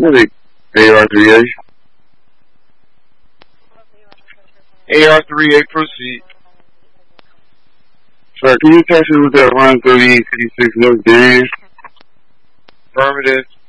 Really, AR-3A. AR-3A, proceed. Sir, can you text me with that run 3856 North James? Affirmative.